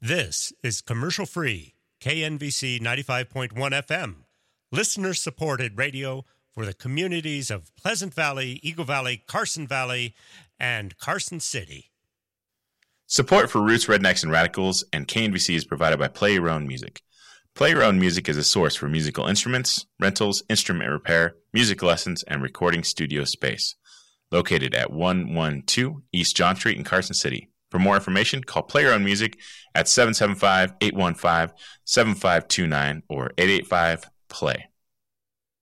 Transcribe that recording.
This is commercial-free KNVC 95.1 FM, listener-supported radio for the communities of Pleasant Valley, Eagle Valley, Carson Valley, and Carson City. Support for Roots, Rednecks, and Radicals and KNVC is provided by Play Your Own Music. Play Your Own Music is a source for musical instruments, rentals, instrument repair, music lessons, and recording studio space. Located at 112 East John Street in Carson City. For more information, call Play Your Own Music at 775-815-7529 or 885-PLAY.